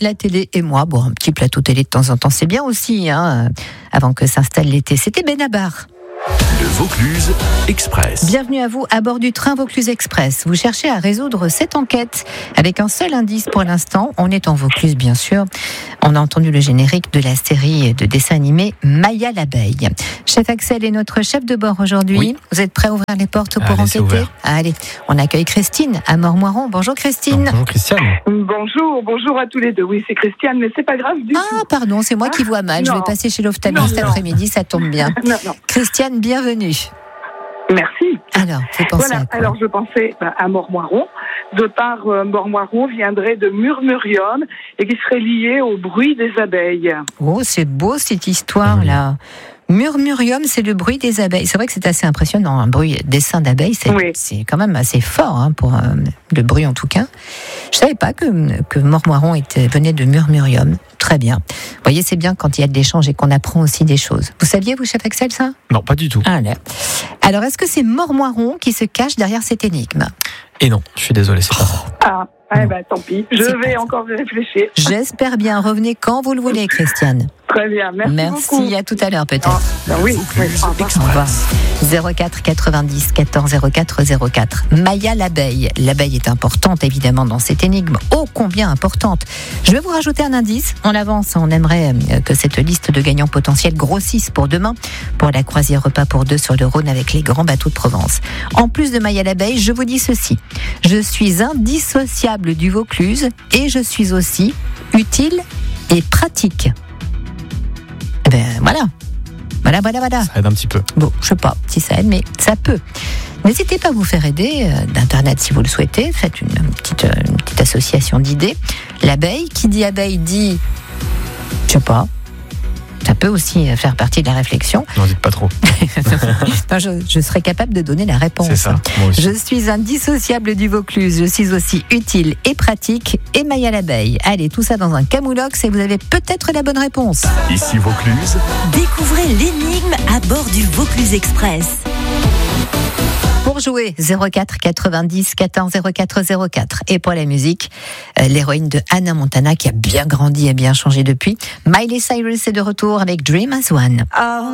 la télé et moi. Bon, un petit plateau télé de temps en temps, c'est bien aussi, hein, avant que s'installe l'été. C'était Benabar. Le Vaucluse Express. Bienvenue à vous à bord du train Vaucluse Express. Vous cherchez à résoudre cette enquête avec un seul indice pour l'instant. On est en Vaucluse, bien sûr. On a entendu le générique de la série de dessins animés Maya l'abeille. Chef Axel est notre chef de bord aujourd'hui. Oui. Vous êtes prêt à ouvrir les portes pour enquêter ? Allez, on accueille Christine à Mormoiron. Bonjour Christine. Bonjour Christiane. Bonjour à tous les deux. Oui, c'est Christiane, mais c'est pas grave du tout. Ah, pardon, c'est moi qui vois mal. Non. Je vais passer chez l'ophtalmo cet après-midi, ça tombe bien. Non. Christiane, bienvenue. Merci. Alors, vous pensez à quoi ? Alors je pensais à Mormoiron. De par Mormoiron viendrait de murmurium et qui serait lié au bruit des abeilles. Oh, c'est beau cette histoire-là. Murmurium, c'est le bruit des abeilles. C'est vrai que c'est assez impressionnant, un bruit d'essaim d'abeilles, c'est quand même assez fort hein, pour le bruit en tout cas. Je savais pas que Mormoiron venait de Murmurium. Très bien. Vous voyez, c'est bien quand il y a de l'échange et qu'on apprend aussi des choses. Vous saviez, vous, chef Axel, ça ? Non, pas du tout. Alors, est-ce que c'est Mormoiron qui se cache derrière cette énigme ? Et non, je suis désolé, c'est pas ça. Tant pis. Je vais encore réfléchir. J'espère bien. Revenez quand vous le voulez, Christiane. Très bien, merci beaucoup. À tout à l'heure peut-être. Oui. Au revoir. 04 90 14 04 04. Maya l'abeille. L'abeille est importante évidemment dans cette énigme. Oh combien importante. Je vais vous rajouter un indice. On avance. On aimerait que cette liste de gagnants potentiels grossisse pour demain, pour la croisière repas pour deux sur le Rhône avec les grands bateaux de Provence. En plus de Maya l'abeille, je vous dis ceci. Je suis indissociable du Vaucluse et je suis aussi utile et pratique. Voilà. Ça aide un petit peu. Bon, je sais pas si ça aide, mais ça peut. N'hésitez pas à vous faire aider d'Internet si vous le souhaitez. Faites une petite association d'idées. L'abeille, qui dit abeille dit, je sais pas. Ça peut aussi faire partie de la réflexion. N'en dites pas trop. Non, je serais capable de donner la réponse. C'est ça, moi aussi. Je suis indissociable du Vaucluse. Je suis aussi utile et pratique. Et Maya l'abeille. Allez, tout ça dans un camoulox et vous avez peut-être la bonne réponse. Ici Vaucluse. Découvrez l'énigme à bord du Vaucluse Express. Pour jouer, 04 90 14 04 04. Et pour la musique, l'héroïne de Hannah Montana qui a bien grandi et bien changé depuis. Miley Cyrus est de retour avec Dream as One.